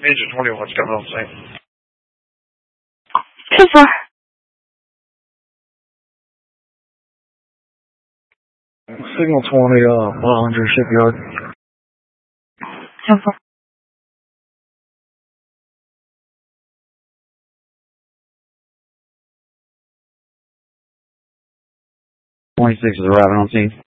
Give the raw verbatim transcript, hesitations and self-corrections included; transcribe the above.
Agent twenty, what's going on, Saint? ten four. Signal twenty, uh, Bollinger Shipyard. ten four. twenty-six is arriving on scene.